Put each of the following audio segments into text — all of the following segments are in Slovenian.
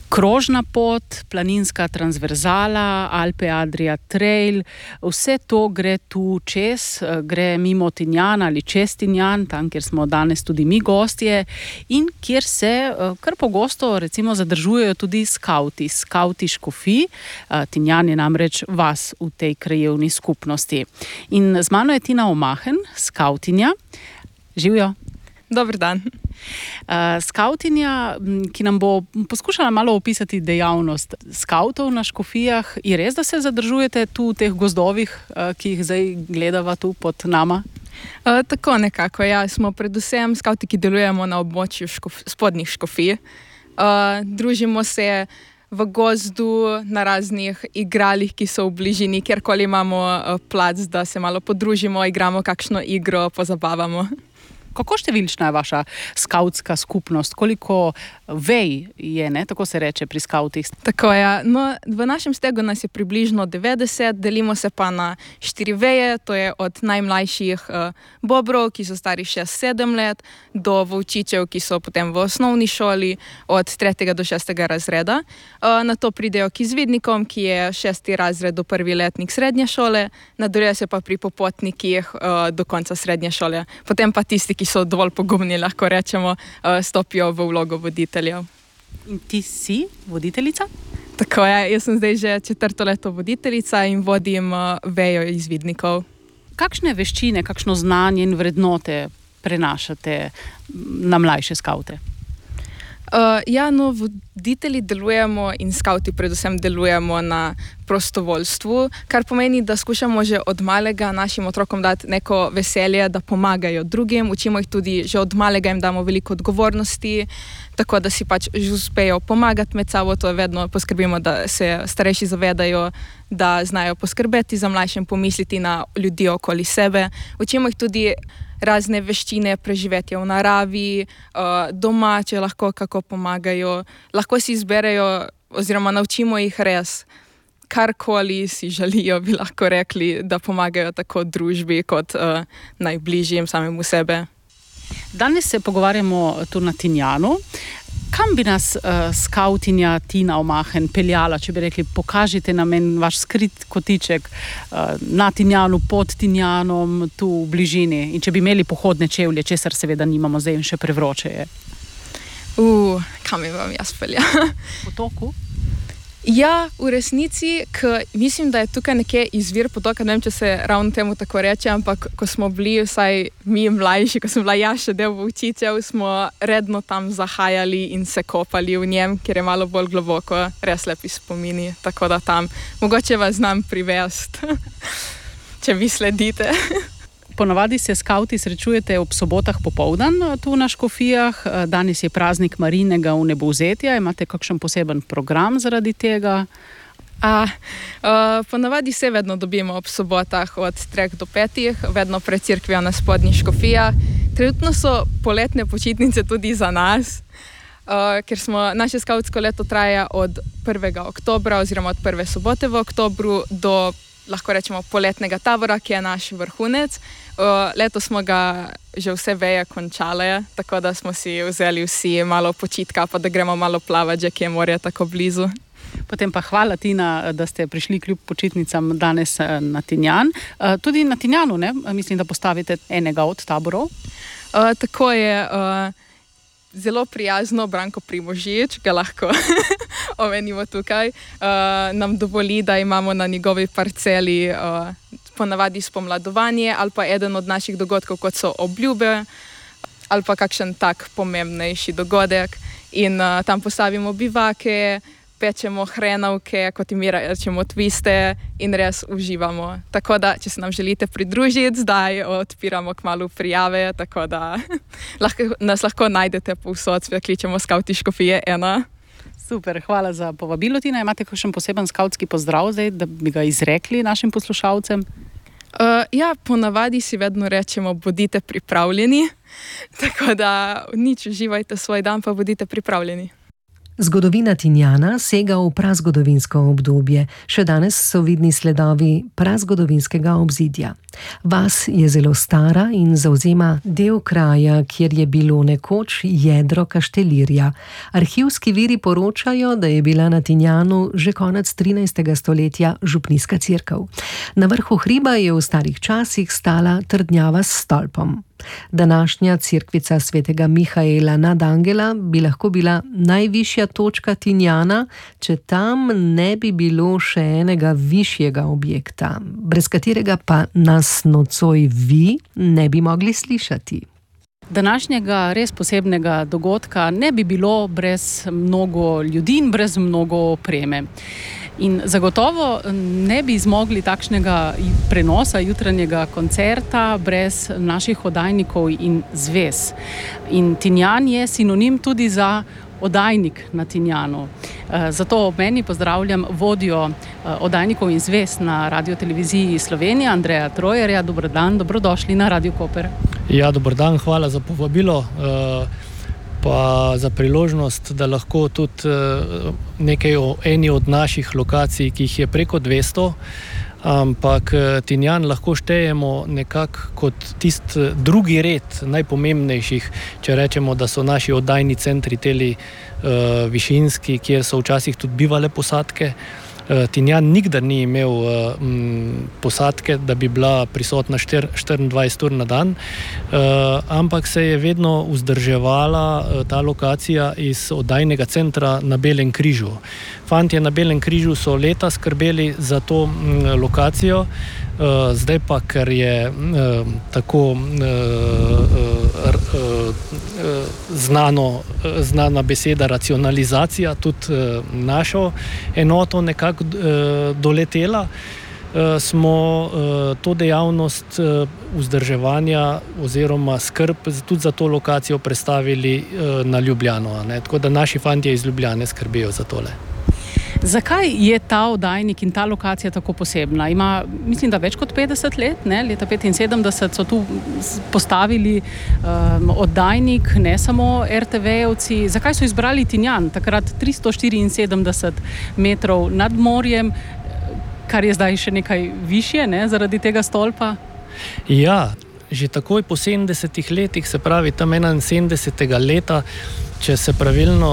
Krožna pot, planinska transverzala, Alpe Adria Trail, vse to gre tu čez, gre mimo Tinjana ali čez Tinjan, tam, kjer smo danes tudi mi gostje in kjer se kar pogosto recimo zadržujejo tudi skauti Škofij. Tinjan je namreč vas v tej krajevni skupnosti. In z mano je Tina Omahen, skautinja. Živjo. Dober dan. Skautinja, ki nam bo poskušala malo opisati dejavnost skautov na Škofijah. Je res, da se zadržujete tu v teh gozdovih, ki jih zdaj gledava tu pod nama? Tako nekako, ja. Smo predvsem skauti, ki delujemo na območju spodnjih Škofij. Družimo se v gozdu, na raznih igralih, ki so v bližini, kjerkoli imamo plac, da se malo podružimo, igramo kakšno igro, pozabavamo. Kako številčna je vaša skautska skupnost? Koliko vej je, ne? Tako se reče pri skautih? Tako je. No, v našem stegu nas je približno 90, delimo se pa na 4 veje, to je od najmlajših bobrov, ki so stari 6-7 let, do volčičev, ki so potem v osnovni šoli od 3. do 6. razreda. Na to pridejo k izvidnikom, ki je 6. razred do 1. letnik srednje šole, nadaljuje se pa pri popotnikih do konca srednje šole. Potem pa tisti, ki so dovolj pogumni, lahko rečemo, stopijo v vlogo voditeljev. In ti si voditeljica? Tako je, jaz sem zdaj že 4. leto voditeljica in vodim vejo izvidnikov. Kakšne veščine, kakšno znanje in vrednote prenašate na mlajše skaute? Voditelji delujemo in skauti predvsem delujemo na prostovoljstvu, kar pomeni, da skušamo že od malega našim otrokom dati neko veselje, da pomagajo drugim. Učimo jih tudi že od malega, jim damo veliko odgovornosti, tako da si pač že uspejo pomagati med sabo. To je vedno poskrbimo, da se starejši zavedajo, da znajo poskrbeti za mlajše, pomisliti na ljudi okoli sebe. Učimo jih tudi razne veščine, preživetja v naravi, doma, če lahko kako pomagajo. Lahko si izberejo oziroma naučimo jih res karkoli si želijo, bi lahko rekli, da pomagajo tako družbi kot najbližjim samemu sebe. Danes se pogovarjamo tu na Tinjanu. Kam bi nas skautinja Tina Omahen peljala, če bi rekli, pokažite nam en vaš skrit kotiček na Tinjanu, pod Tinjanom, tu v bližini, in če bi imeli pohodne čevlje, česar seveda nimamo zdaj in še prevroče je. Kam bi vam jaz peljala? Potoku? Ja, v resnici, mislim, da je tukaj nekje izvir potoka, ne vem, če se ravno temu tako reče, ampak ko smo bili, vsaj mi mlajši, ko sem bila ja še del volčičev, smo redno tam zahajali in se kopali v njem, ker je malo bolj globoko, res lepi spomini, tako da tam mogoče vas znam privesti, če vi sledite. Ponavadi se skauti srečujete ob sobotah popoldan tu na Škofijah. Danes je praznik Marijinega vnebovzetja. Imate kakšen poseben program zaradi tega? Ponavadi se vedno dobimo ob sobotah od 3 do 5, vedno pred cerkvijo na spodnjih Škofijah. Trenutno so poletne počitnice tudi za nas, ker naše skautsko leto traja od 1. oktobra oziroma od prve sobote v oktobru do, lahko rečemo, poletnega tabora, ki je naš vrhunec. Leto smo ga že vse veje končale, tako da smo si vzeli vsi malo počitka, pa da gremo malo plavati, že ki je morje tako blizu. Potem pa hvala, Tina, da ste prišli kljub počitnicam danes na Tinjan. Tudi na Tinjanu, ne? Mislim, da postavite enega od taborov. Tako je. Zelo prijazno Branko Primožič, ga lahko omenimo tukaj, nam dovoli, da imamo na njegovi parceli ponavadi spomladovanje ali pa eden od naših dogodkov, kot so obljube ali pa kakšen tak pomembnejši dogodek. In tam postavimo bivake, pečemo hrenovke, kot jim rečemo twiste, in res uživamo. Tako da, če se nam želite pridružiti, zdaj odpiramo kmalu prijave, tako da nas lahko najdete povsod, kličemo Skauti Škofije 1. Super, hvala za povabilo, Tina. Imate kakšen poseben skautski pozdrav zdaj, da bi ga izrekli našim poslušalcem? Ponavadi si vedno rečemo, bodite pripravljeni. Tako da nič, uživajte svoj dan, pa bodite pripravljeni. Zgodovina Tinjana sega v prazgodovinsko obdobje. Še danes so vidni sledovi prazgodovinskega obzidja. Vas je zelo stara in zavzema del kraja, kjer je bilo nekoč jedro Kaštelirja. Arhivski viri poročajo, da je bila na Tinjanu že konec 13. stoletja župnijska cerkev. Na vrhu hriba je v starih časih stala trdnjava s stolpom. Današnja cerkvica svetega Mihaela nad Angela bi lahko bila najvišja točka Tinjana, če tam ne bi bilo še enega višjega objekta, brez katerega pa nas nocoj vi ne bi mogli slišati. Današnjega res posebnega dogodka ne bi bilo brez mnogo ljudi in brez mnogo opreme. In zagotovo ne bi zmogli takšnega prenosa jutranjega koncerta brez naših oddajnikov in zvez. In Tinjan je sinonim tudi za oddajnik na Tinjanu. Zato ob meni pozdravljam vodjo oddajnikov in zvez na Radioteleviziji Slovenija, Andreja Trojerja. Dober dan, dobrodošli na Radio Koper. Ja, dober dan, hvala za povabilo. Pa za priložnost, da lahko tudi nekaj o eni od naših lokacij, ki jih je preko 200, ampak Tinjan lahko štejemo nekako kot tisti drugi red najpomembnejših, če rečemo, da so naši oddajni centri teli višinski, kjer so včasih tudi bivale posadke. Tinjan nikdar ni imel posadke, da bi bila prisotna 24 ur na dan, ampak se je vedno vzdrževala ta lokacija iz oddajnega centra na Belem križu. Fantje na Belem križu so leta skrbeli za to lokacijo, zdaj pa, ker je tako znana beseda racionalizacija tudi našo enoto nekako doletela, smo to dejavnost vzdrževanja oziroma skrb tudi za to lokacijo prestavili na Ljubljano, ne? Tako da naši fantje iz Ljubljane skrbijo za tole. Zakaj je ta oddajnik in ta lokacija tako posebna? Ima, mislim, da več kot 50 let, ne? Leta 75 so tu postavili oddajnik, ne samo RTV-evci. Zakaj so izbrali Tinjan, takrat 374 metrov nad morjem, kar je zdaj še nekaj višje, ne? Zaradi tega stolpa? Ja, že takoj po 70 letih, se pravi tam 71. leta, če se pravilno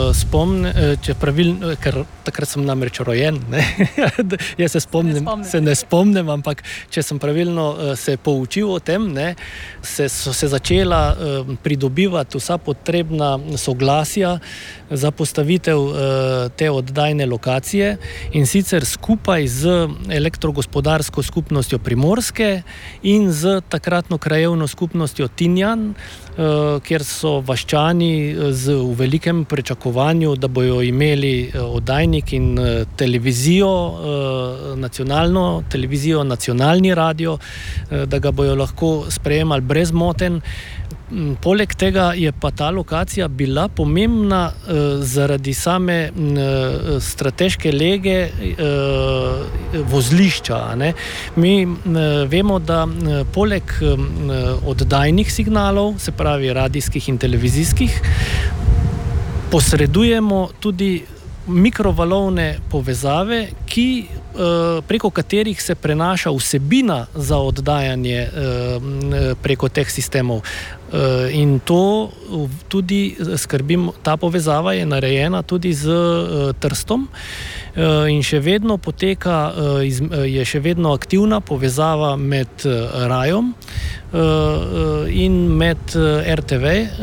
spomnim, ker takrat sem namreč rojen, ne? Jaz se ne spomnim, ampak če sem pravilno se poučil o tem, ne, so se začela pridobivati vsa potrebna soglasja za postavitev te oddajne lokacije, in sicer skupaj z elektrogospodarsko skupnostjo Primorske in z takratno krajevno skupnostjo Tinjan, kjer so vaščani v velikem pričakovanju, da bojo imeli oddajnik in televizijo, nacionalno televizijo, nacionalni radio, da ga bojo lahko sprejemali brezmoten. Poleg tega je pa ta lokacija bila pomembna zaradi same strateške lege vozlišča, ne? Mi vemo, da poleg oddajnih signalov, se pravi radijskih in televizijskih, posredujemo tudi mikrovalovne povezave, preko katerih se prenaša vsebina za oddajanje preko teh sistemov. In to tudi skrbim, ta povezava je narejena tudi z Trstom in še vedno poteka, je še vedno aktivna povezava med Rajom in med RTV.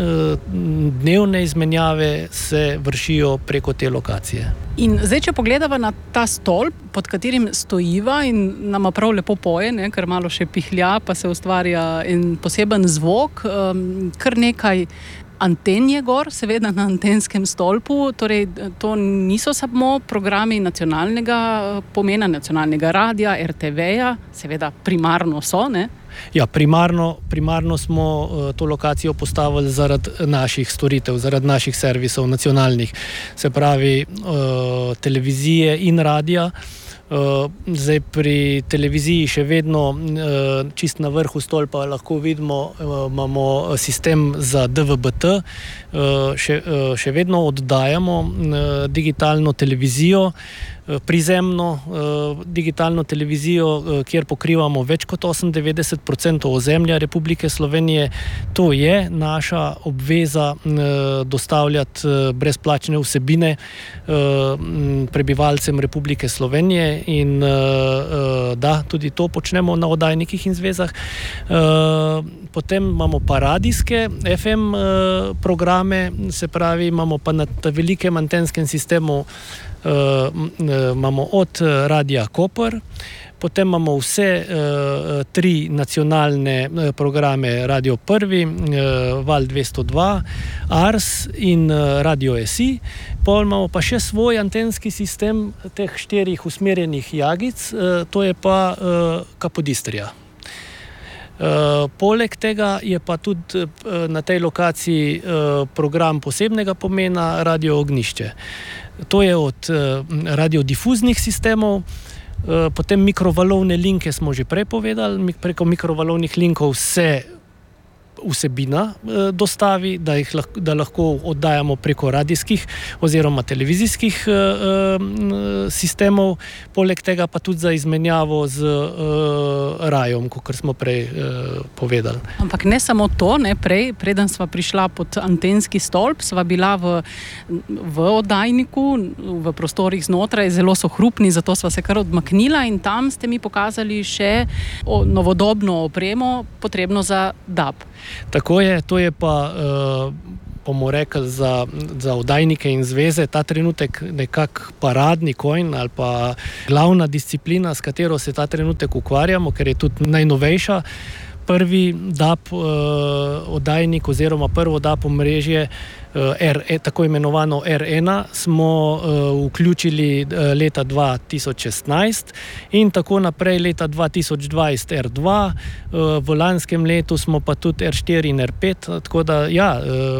Dnevne izmenjave se vršijo preko te lokacije. In zdaj, če pogledava na ta stolp, pod katerim stojiva in nama prav lepo poje, ne, ker malo še pihlja, pa se ustvarja en poseben zvok, kar nekaj anten je gor, seveda na antenskem stolpu, torej to niso samo programi nacionalnega pomena, nacionalnega radia, RTV-ja, seveda primarno so, ne? Ja, primarno smo to lokacijo postavili zaradi naših storitev, zaradi naših servisov nacionalnih, se pravi televizije in radia, Zdaj pri televiziji še vedno čist na vrhu stolpa lahko vidimo, imamo sistem za DVB-T, še vedno oddajamo digitalno televizijo, prizemno digitalno televizijo, kjer pokrivamo več kot 98% ozemlja Republike Slovenije. To je naša obveza dostavljati brezplačne vsebine prebivalcem Republike Slovenije in da, tudi to počnemo na oddajnikih in zvezah. Potem imamo pa radijske FM programe, se pravi, imamo pa na velikem antenskem sistemu imamo od Radia Koper, potem imamo vse tri nacionalne programe Radio 1, Val 202, Ars in Radio SI. Potem imamo pa še svoj antenski sistem teh 4 usmerjenih jagic, to je pa Kapodistrija. Poleg tega je pa tudi na tej lokaciji program posebnega pomena Radio Ognjišče. To je od radiodifuznih sistemov, potem mikrovalovne linke smo že prej povedali, preko mikrovalovnih linkov se vsebina dostavi, da lahko oddajamo preko radijskih oziroma televizijskih sistemov, poleg tega pa tudi za izmenjavo z rajom, kot smo prej povedali. Ampak ne samo to, preden sva prišla pod antenski stolp, sva bila v oddajniku, v prostorih znotraj, zelo so hrupni, zato sva se kar odmaknila in tam ste mi pokazali še novodobno opremo, potrebno za DAB. Tako je, to je pa, bomo rekli, za oddajnike in zveze ta trenutek nekak paradni konj ali pa glavna disciplina, s katero se ta trenutek ukvarjamo, ker je tudi najnovejša. Prvi DAB oddajnik oziroma prvo DAB omrežje, tako imenovano R1, smo vključili leta 2016 in tako naprej leta 2020 R2, v lanskem letu smo pa tudi R4 in R5, tako da ja,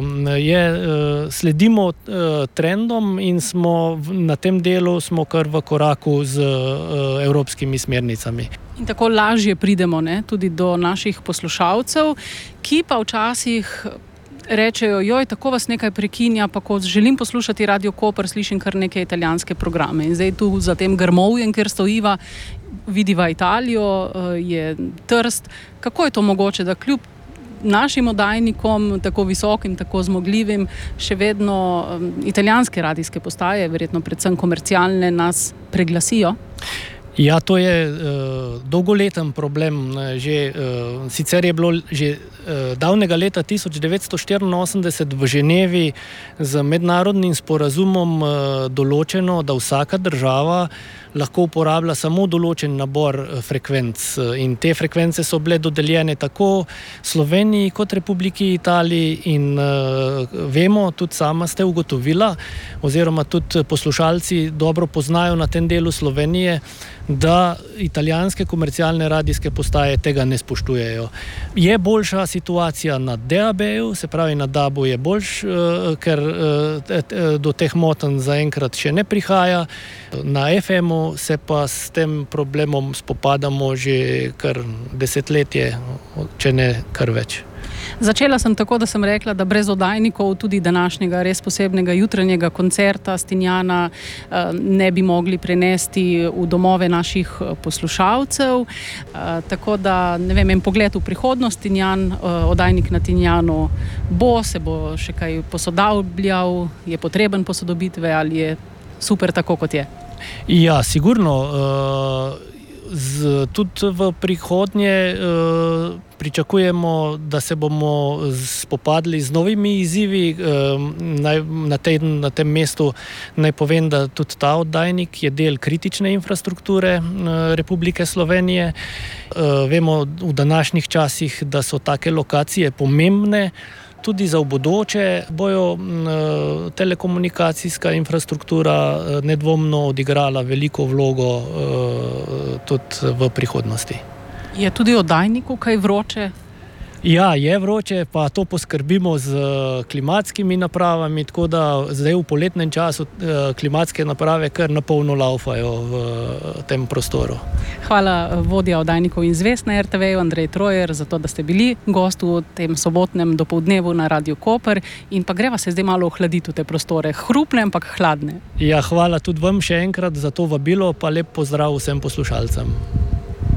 sledimo trendom in smo na tem delu smo kar v koraku z evropskimi smernicami. In tako lažje pridemo tudi do naših poslušalcev, ki pa včasih rečejo, tako vas nekaj prekinja, pa ko želim poslušati Radio Koper, slišim kar neke italijanske programe. In zdaj tu za tem grmovjem, kjer stojiva, vidiva Italijo, je Trst. Kako je to mogoče, da kljub našim oddajnikom, tako visokim, tako zmogljivim, še vedno italijanske radijske postaje, verjetno predvsem komercialne, nas preglasijo? Ja, to je dolgoleten problem. Sicer je bilo že davnega leta 1984 v Ženevi z mednarodnim sporazumom določeno, da vsaka država lahko uporablja samo določen nabor frekvenc. In te frekvence so bile dodeljene tako Sloveniji kot Republiki Italiji in vemo, tudi sama ste ugotovila, oziroma tudi poslušalci dobro poznajo na tem delu Slovenije, da italijanske komercialne radijske postaje tega ne spoštujejo. Je boljša situacija na DAB-ju, se pravi na DAB-u je boljš, ker do teh motenj zaenkrat še ne prihaja. Na FM-u se pa s tem problemom spopadamo že kar desetletje, če ne kar več. Začela sem tako, da sem rekla, da brez oddajnikov tudi današnjega res posebnega jutranjega koncerta Stinjana ne bi mogli prenesti v domove naših poslušalcev. Tako da, ne vem, en pogled v prihodnost, Stinjan, oddajnik na Tinjanu se bo še kaj posodabljal, je potreben posodobitve ali je super tako, kot je? Ja, sigurno. Tudi v prihodnje pričakujemo, da se bomo spopadli z novimi izzivi. Na tem mestu naj povem, da tudi ta oddajnik je del kritične infrastrukture Republike Slovenije. Vemo v današnjih časih, da so take lokacije pomembne. Tudi za v bodoče bojo telekomunikacijska infrastruktura nedvomno odigrala veliko vlogo tudi v prihodnosti. Je tudi oddajniku kaj vroče? Ja, je vroče, pa to poskrbimo z klimatskimi napravami, tako da zdaj v poletnem času klimatske naprave kar na polno laufajo v tem prostoru. Hvala vodja oddajnikov in zvezd na RTV, Andrej Trojer, za to, da ste bili gost v tem sobotnem dopoldnevu na Radiu Koper, in pa greva se zdaj malo ohladiti v te prostore. Hrupne, ampak hladne. Ja, hvala tudi vam še enkrat za to vabilo, pa lep pozdrav vsem poslušalcem.